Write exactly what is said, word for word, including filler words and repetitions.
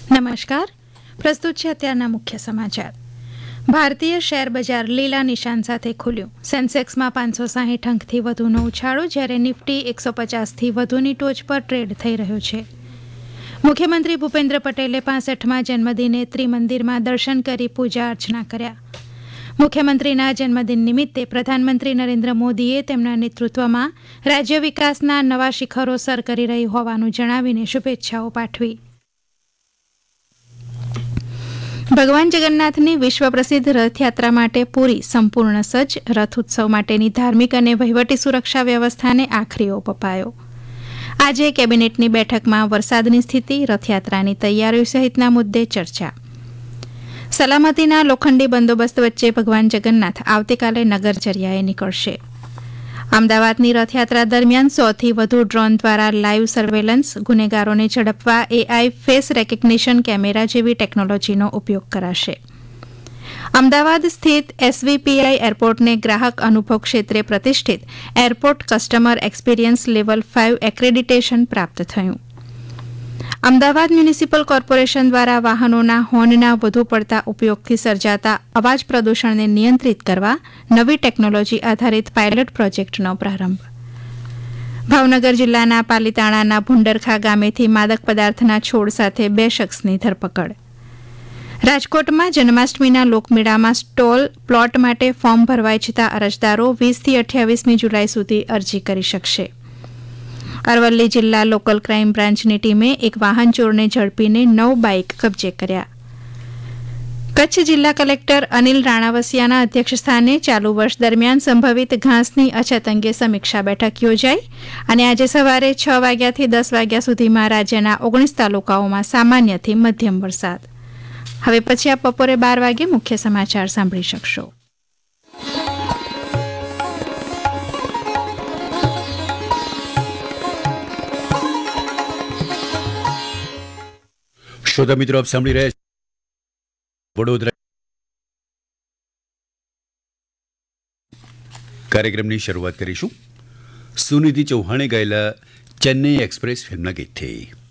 નમસ્કાર. પ્રસ્તુત છે અત્યારના મુખ્ય સમાચાર. ભારતીય શેર બજાર લીલા નિશાન સાથે ખુલ્યું. સેન્સેક્સમાં પાંચસો સાહીઠ અંકથી વધુનો ઉછાળો, જ્યારે નિફ્ટી એકસો પચાસથી વધુની ટોચ પર ટ્રેડ થઈ રહ્યો છે. મુખ્યમંત્રી ભૂપેન્દ્ર પટેલે પાસઠમાં જન્મદિને ત્રિમંદિરમાં દર્શન કરી પૂજા અર્ચના કર્યા. મુખ્યમંત્રીના જન્મદિન નિમિત્તે પ્રધાનમંત્રી નરેન્દ્ર મોદીએ તેમના નેતૃત્વમાં રાજ્ય વિકાસના નવા શિખરો સર કરી રહી હોવાનું જણાવીને શુભેચ્છાઓ પાઠવી. ભગવાન જગન્નાથની વિશ્વ પ્રસિદ્ધ રથયાત્રા માટે પૂરી સંપૂર્ણ સજ્જ. રથ ઉત્સવ માટેની ધાર્મિક અને વહીવટી સુરક્ષા વ્યવસ્થાને આખરી ઓપ અપાયો. આજે કેબિનેટની બેઠકમાં વરસાદની સ્થિતિ, રથયાત્રાની તૈયારીઓ સહિતના મુદ્દે ચર્ચા. સલામતીના લોખંડી બંદોબસ્ત વચ્ચે ભગવાન જગન્નાથ આવતીકાલે નગરચર્યાએ નીકળશે. અમદાવાદની રથયાત્રા દરમિયાન સોથી વધુ ડ્રોન દ્વારા લાઇવ સર્વેલન્સ, ગુનેગારોને ઝડપવા એઆઈ ફેસ રેકગ્નિશન કેમેરા જેવી ટેકનોલોજીનો ઉપયોગ કરાશે. અમદાવાદ સ્થિત એસવીપીઆઈ એરપોર્ટને ગ્રાહક અનુભવ ક્ષેત્રે પ્રતિષ્ઠિત airport customer experience level five accreditation પ્રાપ્ત થયું. અમદાવાદ મ્યુનિસિપલ કોર્પોરેશન દ્વારા વાહનોના હોર્નના વધુ પડતા ઉપયોગથી સર્જાતા અવાજ પ્રદૂષણને નિયંત્રિત કરવા નવી ટેકનોલોજી આધારિત પાયલટ પ્રોજેક્ટનો પ્રારંભ. ભાવનગર જિલ્લાના પાલીતાણાના ભુંડરખા ગામેથી માદક પદાર્થના છોડ સાથે બે શખ્સની ધરપકડ. રાજકોટમાં જન્માષ્ટમીના લોકમેળામાં સ્ટોલ પ્લોટ માટે ફોર્મ ભરવા ઇચ્છતા અરજદારો વીસથી અઠ્યાવીસમી જુલાઈ સુધી અરજી કરી શકશે. અરવલ્લી જિલ્લા લોકલ ક્રાઇમ બ્રાન્ચની ટીમે એક વાહન ચોરને ઝડપીને નવ બાઇક કબજે કર્યા. કચ્છ જિલ્લા કલેક્ટર અનિલ રાણાવસિયાના અધ્યક્ષસ્થાને ચાલુ વર્ષ દરમિયાન સંભવિત ઘાસની અછત અંગે સમીક્ષા બેઠક યોજાઈ અને આજે સવારે છ વાગ્યાથી દસ વાગ્યા સુધીમાં રાજ્યના ઓગણીસ તાલુકાઓમાં સામાન્યથી મધ્યમ વરસાદ. હવે પછી આપ બપોરે બાર વાગે મુખ્ય સમાચાર સાંભળી શકશો. શ્રોતા મિત્રો, આપ સાંભળી રહ્યા છો વડોદરા. કાર્યક્રમની શરૂઆત કરીશું સુનિધિ ચૌહાણે ગાયેલા ચેન્નઈ એક્સપ્રેસ ફિલ્મના ગીતથી.